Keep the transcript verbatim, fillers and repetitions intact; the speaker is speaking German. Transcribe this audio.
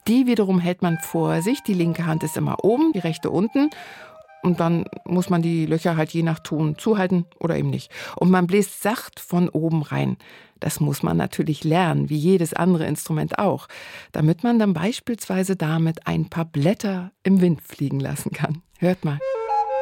Die wiederum hält man vor sich. Die linke Hand ist immer oben, die rechte unten. Und dann muss man die Löcher halt je nach Ton zuhalten oder eben nicht. Und man bläst sacht von oben rein. Das muss man natürlich lernen, wie jedes andere Instrument auch, damit man dann beispielsweise damit ein paar Blätter im Wind fliegen lassen kann. Hört mal.